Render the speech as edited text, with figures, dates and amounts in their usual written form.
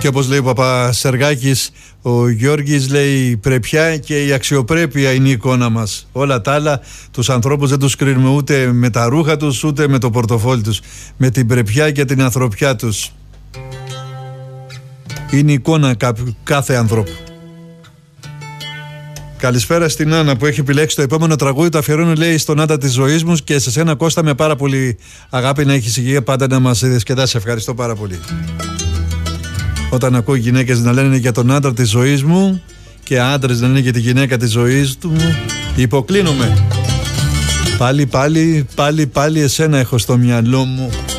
Και όπως λέει ο Παπασεργάκης, ο Γιώργης λέει η πρεπιά και η αξιοπρέπεια είναι η εικόνα μας. Όλα τα άλλα τους ανθρώπους δεν τους κρίνουμε ούτε με τα ρούχα τους ούτε με το πορτοφόλι τους. Με την πρεπιά και την ανθρωπιά τους. Είναι η εικόνα κάθε ανθρώπου. Καλησπέρα στην Άννα που έχει επιλέξει το επόμενο τραγούδι. Το αφιερώνω, λέει, στον άντρα της ζωής μου και σε σένα, Κώστα, με πάρα πολύ αγάπη, να έχεις υγεία, πάντα να μας διασκεδάσεις. Ευχαριστώ πάρα πολύ. Όταν ακούω γυναίκες να λένε για τον άντρα της ζωής μου και άντρες να λένε για τη γυναίκα της ζωής του, υποκλίνομαι. Πάλι εσένα έχω στο μυαλό μου.